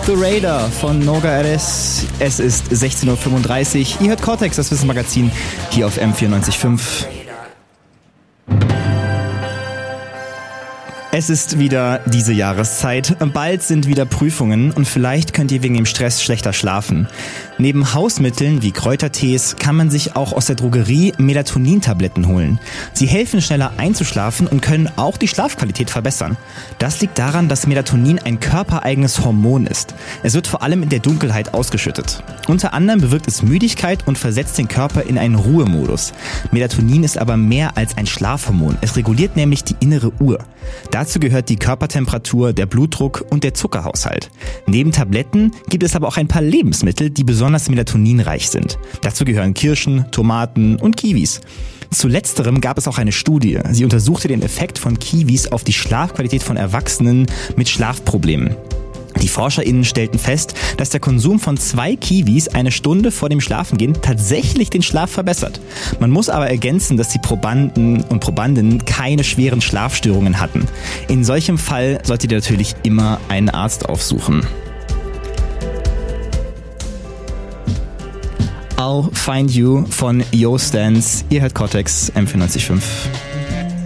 The Raider von Noga Ares. Es ist 16.35 Uhr. Ihr hört Cortex, das Wissensmagazin, hier auf M94.5. Es ist wieder diese Jahreszeit. Bald sind wieder Prüfungen und vielleicht könnt ihr wegen dem Stress schlechter schlafen. Neben Hausmitteln wie Kräutertees kann man sich auch aus der Drogerie Melatonin-Tabletten holen. Sie helfen schneller einzuschlafen und können auch die Schlafqualität verbessern. Das liegt daran, dass Melatonin ein körpereigenes Hormon ist. Es wird vor allem in der Dunkelheit ausgeschüttet. Unter anderem bewirkt es Müdigkeit und versetzt den Körper in einen Ruhemodus. Melatonin ist aber mehr als ein Schlafhormon. Es reguliert nämlich die innere Uhr. Dazu gehört die Körpertemperatur, der Blutdruck und der Zuckerhaushalt. Neben Tabletten gibt es aber auch ein paar Lebensmittel, die besonders melatoninreich sind. Dazu gehören Kirschen, Tomaten und Kiwis. Zu letzterem gab es auch eine Studie. Sie untersuchte den Effekt von Kiwis auf die Schlafqualität von Erwachsenen mit Schlafproblemen. Die ForscherInnen stellten fest, dass der Konsum von 2 Kiwis eine Stunde vor dem Schlafengehen tatsächlich den Schlaf verbessert. Man muss aber ergänzen, dass die Probanden und Probandinnen keine schweren Schlafstörungen hatten. In solchem Fall solltet ihr natürlich immer einen Arzt aufsuchen. I'll Find You von Yo Stans. Ihr hört Cortex M94.5.